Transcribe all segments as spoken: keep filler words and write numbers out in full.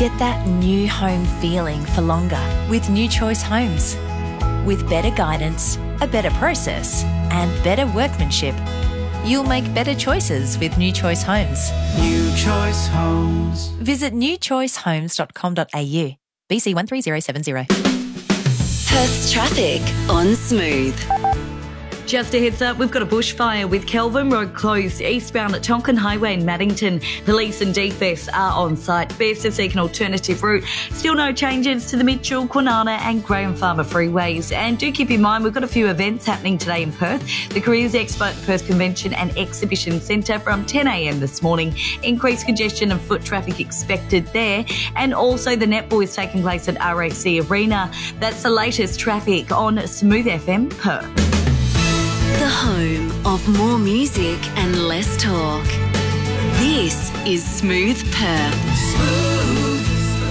Get that new home feeling for longer with New Choice Homes. With better guidance, a better process, and better workmanship, you'll make better choices with New Choice Homes. New Choice Homes. Visit new choice homes dot com dot a u. B C one three zero seven zero. Perth's traffic on Smooth. Just a heads up, we've got a bushfire with Kelvin Road closed eastbound at Tonkin Highway in Maddington. Police and D F E S are on site. Best to seek an alternative route. Still no changes to the Mitchell, Kwinana and Graham Farmer freeways. And do keep in mind, we've got a few events happening today in Perth. The Careers Expo at Perth Convention and Exhibition Centre from ten a m this morning. Increased congestion and foot traffic expected there. And also the netball is taking place at R A C Arena. That's the latest traffic on Smooth F M Perth. The home of more music and less talk. This is Smooth Perth. Smooth.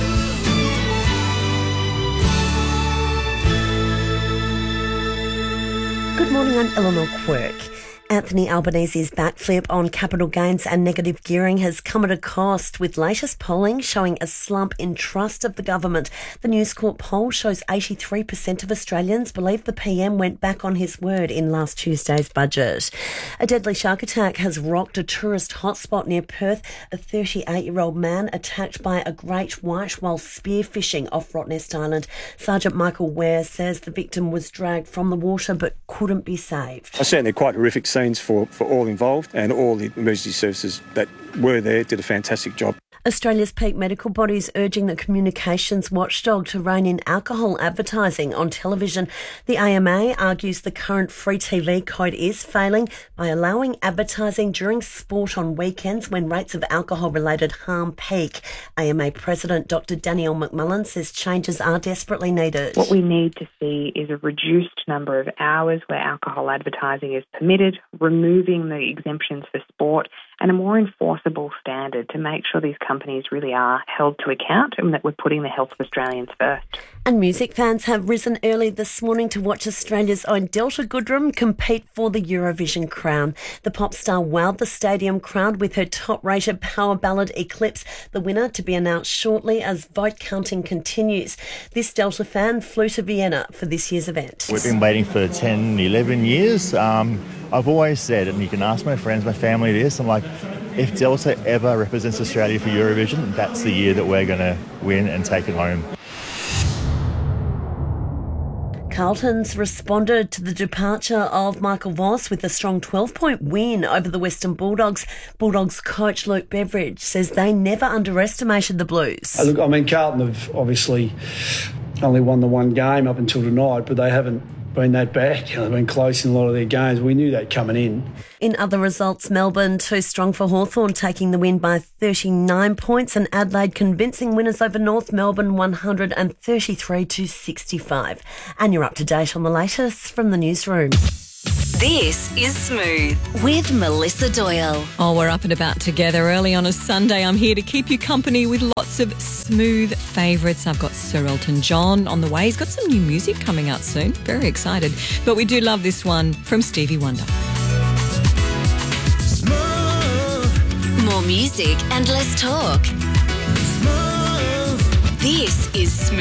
Good morning, I'm Eleanor Quirk. Anthony Albanese's backflip on capital gains and negative gearing has come at a cost, with latest polling showing a slump in trust of the government. The News Corp poll shows eighty-three percent of Australians believe the P M went back on his word in last Tuesday's budget. A deadly shark attack has rocked a tourist hotspot near Perth. A thirty-eight-year-old man attacked by a great white while spearfishing off Rottnest Island. Sergeant Michael Ware says the victim was dragged from the water but couldn't be saved. I certainly quite horrific scene for, for all involved, and all the emergency services that were there did a fantastic job. Australia's peak medical bodies urging the communications watchdog to rein in alcohol advertising on television. The A M A argues the current free T V code is failing by allowing advertising during sport on weekends when rates of alcohol-related harm peak. A M A President Doctor Danielle McMullen says changes are desperately needed. What we need to see is a reduced number of hours where alcohol advertising is permitted, removing the exemptions for sport, and a more enforceable standard to make sure these companies really are held to account and that we're putting the health of Australians first. And music fans have risen early this morning to watch Australia's own Delta Goodrem compete for the Eurovision crown. The pop star wowed the stadium crowd with her top-rated power ballad Eclipse, the winner to be announced shortly as vote counting continues. This Delta fan flew to Vienna for this year's event. We've been waiting for ten, eleven years. Um, I've always said, and you can ask my friends, my family this, I'm like, if Delta ever represents Australia for Eurovision, that's the year that we're going to win and take it home. Carlton's responded to the departure of Michael Voss with a strong twelve-point win over the Western Bulldogs. Bulldogs coach Luke Beveridge says they never underestimated the Blues. Uh, look, I mean, Carlton have obviously only won the one game up until tonight, but they haven't been that bad. You know, they've been close in a lot of their games. We knew that coming in. In other results, Melbourne too strong for Hawthorn, taking the win by thirty-nine points, and Adelaide convincing winners over North Melbourne one hundred thirty-three to sixty-five. And you're up to date on the latest from the newsroom. This is Smooth with Melissa Doyle. Oh, we're up and about together early on a Sunday. I'm here to keep you company with lots of Smooth favourites. I've got Sir Elton John on the way. He's got some new music coming out soon. Very excited. But we do love this one from Stevie Wonder. Smooth. More music and less talk. Smooth. This is Smooth.